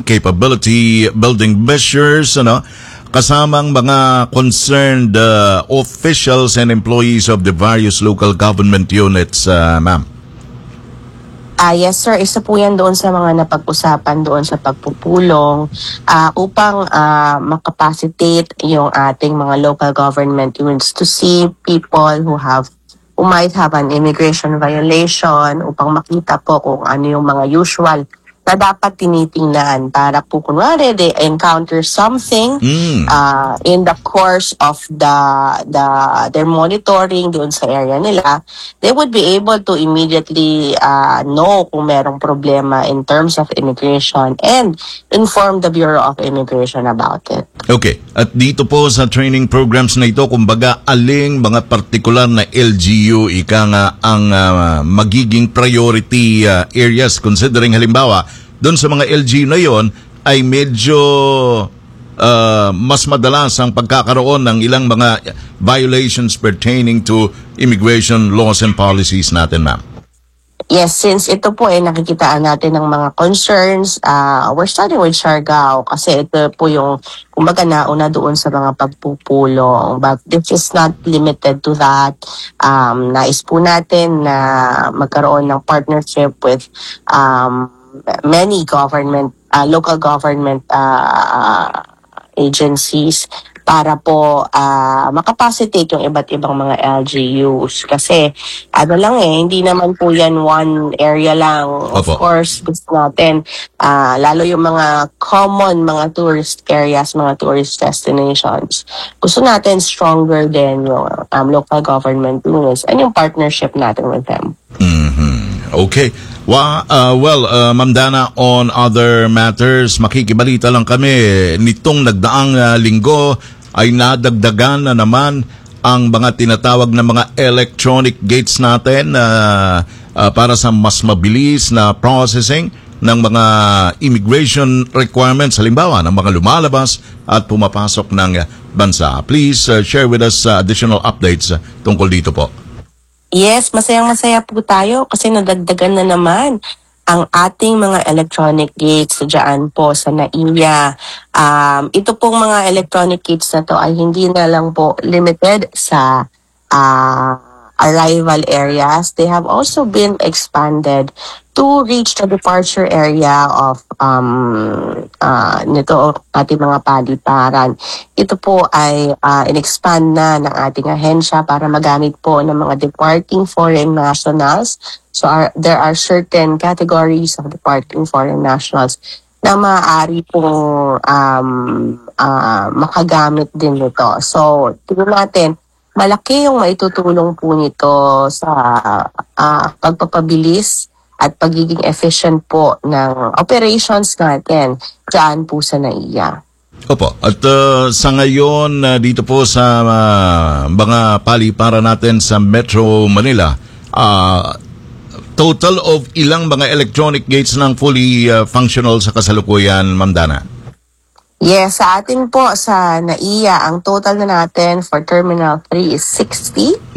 capability building measures, kasamang mga concerned officials and employees of the various local government units, ma'am. Yes sir, isa po yan doon sa mga napag-usapan doon sa pagpupulong upang makapacitate yung ating mga local government units to see people who might have an immigration violation upang makita po kung ano yung mga usual na dapat tinitingnan para po kunwari they encounter something in the course of their monitoring doon sa area nila, they would be able to immediately know kung merong problema in terms of immigration and inform the Bureau of Immigration about it. Okay. At dito po sa training programs na ito, kumbaga aling mga partikular na LGU ang magiging priority areas, considering halimbawa doon sa mga LGU na yon ay medyo mas madalas ang pagkakaroon ng ilang mga violations pertaining to immigration laws and policies natin, ma'am. Yes, since ito po ay nakikitaan natin ng mga concerns, we're starting with Siargao kasi ito po yung kumbaga nauna doon sa mga pagpupulong. But this is not limited to that. Nais po natin na magkaroon ng partnership with many local government agencies para po makapacitate yung iba't ibang mga LGUs. Kasi hindi naman po yan one area lang. Of course, gusto natin, lalo yung mga common, mga tourist areas, mga tourist destinations. Gusto natin stronger din yung local government units and yung partnership natin with them. Okay. Ma'am Dana, on other matters, makikibalita lang kami. Nitong nagdaang linggo ay nadagdagan na naman ang mga tinatawag na mga electronic gates natin para sa mas mabilis na processing ng mga immigration requirements, halimbawa ng mga lumalabas at pumapasok ng bansa. Please share with us additional updates tungkol dito po. Yes, masayang-masaya po tayo kasi nadagdagan na naman ang ating mga electronic gates dyan po sa NAIA. Ito pong mga electronic gates na to ay hindi na lang po limited sa arrival areas. They have also been expanded to reach the departure area of nito ating mga paliparan. Ito po ay in-expand na ng ating ahensya para magamit po ng mga departing foreign nationals. So there are certain categories of departing foreign nationals na maaari pong makagamit din nito. So tingnan natin, malaki yung maitutulong po nito sa pagpapabilis at pagiging efficient po ng operations natin dyan po sa NAIA. Opo. At sa ngayon, dito po sa mga paliparan natin sa Metro Manila, total of ilang mga electronic gates ng fully functional sa kasalukuyan, Ma'am Dana? Yes, sa atin po sa NAIA, ang total na natin for Terminal 3 is 60.